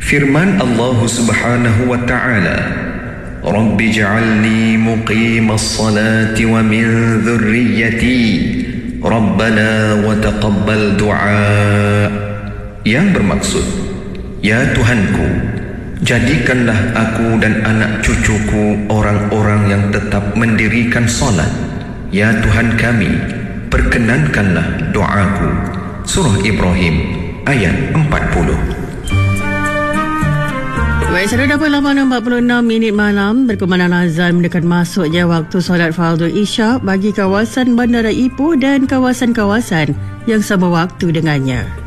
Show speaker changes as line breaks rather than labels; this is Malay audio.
Firman Allah Subhanahu wa ta'ala, Rabbi ja'alni muqimas salati wa min dhurriyyati Rabbana wa taqabbal du'a. Yang bermaksud, ya Tuhanku, jadikanlah aku dan anak cucuku orang-orang yang tetap mendirikan solat. Ya Tuhan kami, perkenankanlah doaku. Surah Ibrahim ayat 40.
Baik, sudah dapat 8.46 minit malam, berkumandang azan mendekat masuknya waktu solat Fardhu Isyak bagi kawasan Bandara Ipoh dan kawasan-kawasan yang sama waktu dengannya.